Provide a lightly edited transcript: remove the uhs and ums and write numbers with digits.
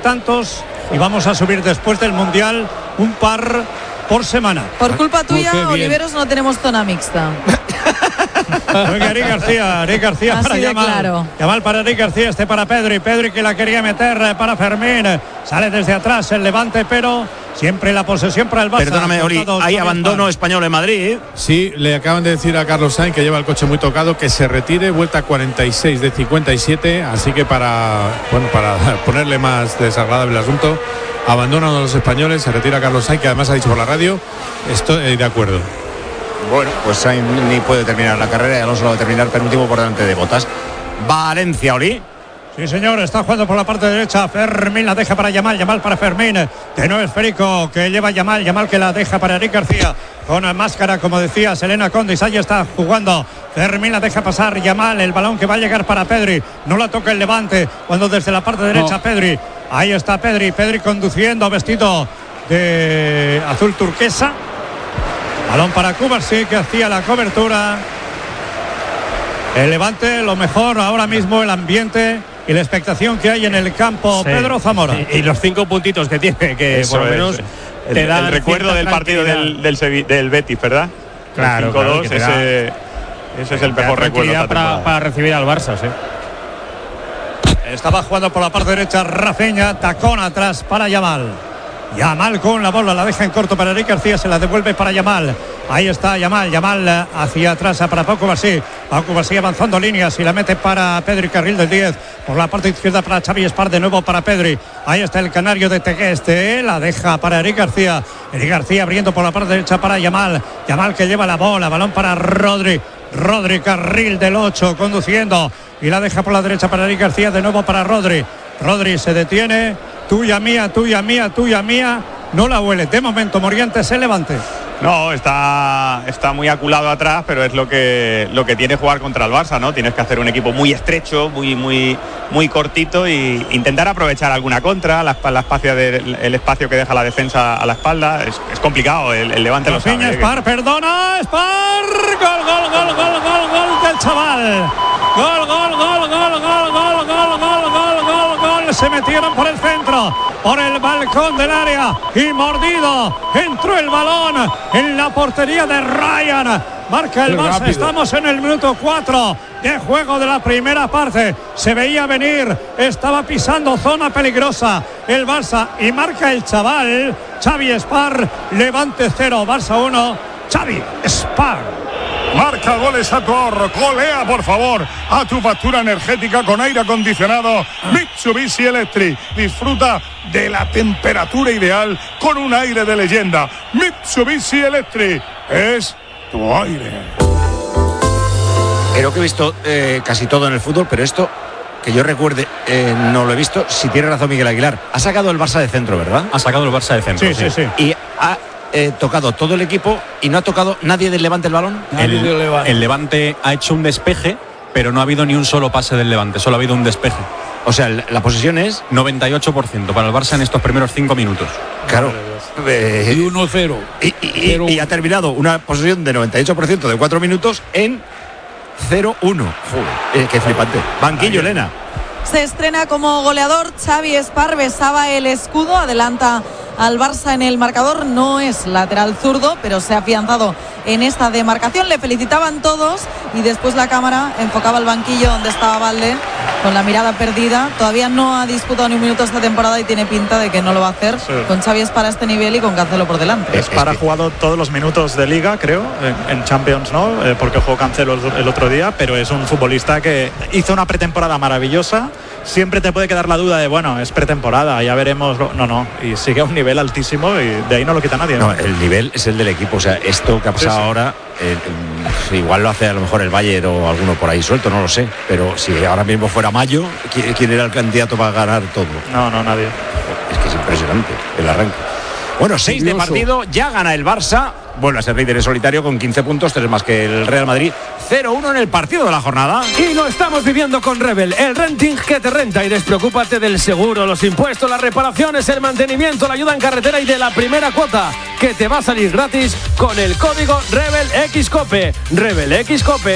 tantos y vamos a subir después del Mundial un par por semana. Por culpa tuya, Oliveros, no tenemos zona mixta. Oiga, Eric García Así para de Yamal. claro. Yamal para Eric García, para Pedri que la quería meter para Fermín. Sale desde atrás el Levante, pero siempre la posesión para el Barça. Perdóname, Oli, hay abandono español en Madrid. Sí, le acaban de decir a Carlos Sainz, que lleva el coche muy tocado, que se retire, vuelta 46 de 57, así que para ponerle más desagradable el asunto, abandonan a los españoles, se retira Carlos Sainz, que además ha dicho por la radio, estoy de acuerdo. Bueno, pues Sainz ni puede terminar la carrera y Alonso lo va a terminar penúltimo por delante de Bottas. Valencia, Oli. Sí, señor, está jugando por la parte derecha. Fermín la deja para Yamal para Fermín. De nuevo esférico que lleva Yamal que la deja para Eric García. Con máscara, como decía Selena Condis, ahí está jugando. Fermín la deja pasar Yamal, el balón que va a llegar para Pedri. No la toca el Levante, cuando desde la parte derecha Pedri. Ahí está Pedri conduciendo, vestido de azul turquesa. Balón para Cubarsí, que hacía la cobertura. El Levante, lo mejor ahora mismo, el ambiente y la expectación que hay en el campo. Sí. Pedro Zamora. Y los 5 puntitos que tiene, que eso por lo menos te da el recuerdo del partido del Betis, ¿verdad? Claro, 5-2, ese es el mejor recuerdo para recibir al Barça, sí. Estaba jugando por la parte derecha Rafinha, tacón atrás para Yamal con la bola, la deja en corto para Eric García, se la devuelve para Yamal. Ahí está Yamal hacia atrás para Pau Cubarsí avanzando líneas y la mete para Pedri, carril del 10, por la parte izquierda para Xavi Espar, de nuevo para Pedri. Ahí está el canario de Tegueste, la deja para Eric García abriendo por la parte derecha para Yamal que lleva la bola, balón para Rodri, carril del 8, conduciendo y la deja por la derecha para Eric García, de nuevo para Rodri se detiene, tuya mía, no la huele, de momento Morientes se Levante. No, está muy aculado atrás, pero es lo que tiene jugar contra el Barça, ¿no? Tienes que hacer un equipo muy estrecho, muy cortito e intentar aprovechar alguna contra, el espacio que deja la defensa a la espalda. Es complicado, el Levante lo sabe. Espar, perdona, Espar, gol del chaval. Gol. Se metieron por el centro, por el balcón del área y mordido. Entró el balón en la portería de Ryan. Marca el Barça. Rápido. Estamos en el minuto 4 de juego de la primera parte. Se veía venir, estaba pisando zona peligrosa el Barça y marca el chaval Xavi Espar. Levante 0, Barça 1, Xavi Espar. Marca goles a tu ahorro, golea por favor a tu factura energética con aire acondicionado Mitsubishi Electric. Disfruta de la temperatura ideal con un aire de leyenda. Mitsubishi Electric es tu aire. Creo que he visto casi todo en el fútbol, pero esto que yo recuerde no lo he visto. Si tiene razón Miguel Aguilar, ha sacado el Barça de centro, ¿verdad? Ha sacado el Barça de centro, sí. Y ha tocado todo el equipo y no ha tocado nadie del Levante el balón. El Levante ha hecho un despeje, pero no ha habido ni un solo pase del Levante, solo ha habido un despeje. O sea, la posesión es 98% para el Barça en estos primeros 5 minutos. Claro. Y 1-0. Y ha terminado una posesión de 98% de 4 minutos en 0-1. Joder, qué flipante. Banquillo, Elena. Se estrena como goleador. Xavi Espar besaba el escudo, adelanta al Barça en el marcador. No es lateral zurdo, pero se ha afianzado en esta demarcación. Le felicitaban todos y después la cámara enfocaba el banquillo donde estaba Valde con la mirada perdida. Todavía no ha disputado ni un minuto esta temporada y tiene pinta de que no lo va a hacer, sí, con Xavi Espar a este nivel y con Cancelo por delante. Espar ha jugado todos los minutos de Liga, creo, en Champions, ¿no? Porque jugó Cancelo el otro día, pero es un futbolista que hizo una pretemporada maravillosa. Siempre te puede quedar la duda de, bueno, es pretemporada, ya veremos. No, y sigue a un nivel altísimo y de ahí no lo quita nadie. No, el nivel es el del equipo. O sea, esto que ha pasado ahora, igual lo hace a lo mejor el Bayern o alguno por ahí suelto, no lo sé. Pero si ahora mismo fuera Mayo, ¿quién era el candidato para ganar todo? No, nadie. Es que es impresionante el arranque. Bueno, 6 de partido, ya gana el Barça. Vuelve a ser líder en solitario con 15 puntos, 3 más que el Real Madrid. 0-1 en el partido de la jornada. Y lo estamos viviendo con Rebel, el renting que te renta. Y despreocúpate del seguro, los impuestos, las reparaciones, el mantenimiento, la ayuda en carretera y de la primera cuota, que te va a salir gratis con el código Rebel X Cope. Rebel X Cope.